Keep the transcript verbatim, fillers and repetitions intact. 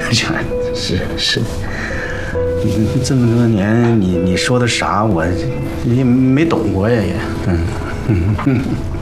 全是是。你这么多年，你你说的啥，我也没懂过呀也。嗯嗯嗯。